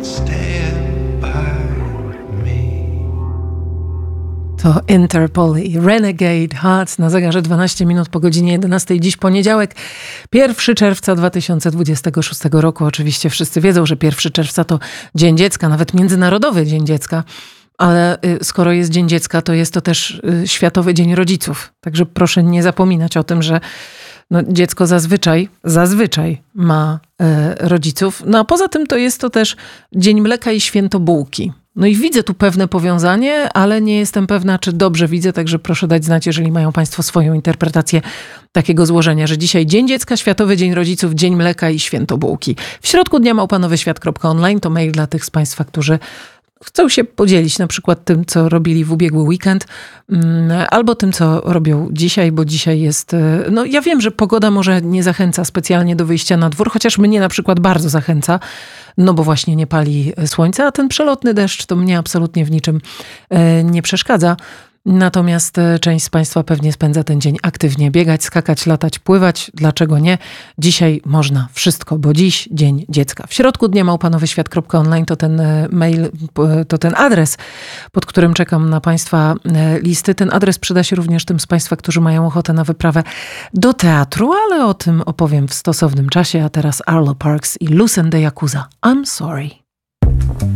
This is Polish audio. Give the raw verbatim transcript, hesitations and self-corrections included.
To Interpol i Renegade Hearts na zegarze dwanaście minut po godzinie jedenastej. Dziś poniedziałek, pierwszego czerwca dwa tysiące dwudziestego szóstego roku. Oczywiście wszyscy wiedzą, że pierwszego czerwca to Dzień Dziecka, nawet Międzynarodowy Dzień Dziecka. Ale skoro jest Dzień Dziecka, to jest to też Światowy Dzień Rodziców. Także proszę nie zapominać o tym, że no, dziecko zazwyczaj, zazwyczaj ma e, rodziców. No a poza tym to jest to też Dzień Mleka i Święto Bułki. No i widzę tu pewne powiązanie, ale nie jestem pewna, czy dobrze widzę, także proszę dać znać, jeżeli mają Państwo swoją interpretację takiego złożenia, że dzisiaj Dzień Dziecka, Światowy Dzień Rodziców, Dzień Mleka i Święto Bułki. W środku dnia małpa nowy świat kropka online to mail dla tych z Państwa, którzy chcą się podzielić na przykład tym, co robili w ubiegły weekend, albo tym, co robią dzisiaj, bo dzisiaj jest... No ja wiem, że pogoda może nie zachęca specjalnie do wyjścia na dwór, chociaż mnie na przykład bardzo zachęca, no bo właśnie nie pali słońca, a ten przelotny deszcz to mnie absolutnie w niczym nie przeszkadza. Natomiast część z Państwa pewnie spędza ten dzień aktywnie biegać, skakać, latać, pływać. Dlaczego nie? Dzisiaj można wszystko, bo dziś Dzień Dziecka. W środku dnia małpa nowy świat kropka online to ten mail, to ten adres, pod którym czekam na Państwa listy. Ten adres przyda się również tym z Państwa, którzy mają ochotę na wyprawę do teatru, ale o tym opowiem w stosownym czasie. A teraz Arlo Parks i Lucy and the Yakuza. I'm sorry.